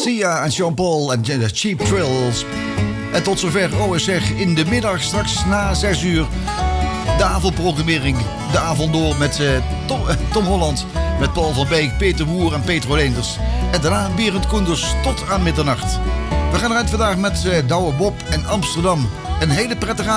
Sia en Jean-Paul en de Cheap Thrills. En tot zover OSR in de middag, straks na 6 uur. De avondprogrammering, de avond door met Tom Holland, met Paul van Beek, Peter Woer en Petro Leenders. En daarna Berend Koenders tot aan middernacht. We gaan eruit vandaag met Douwe Bob en Amsterdam. Een hele prettige avond.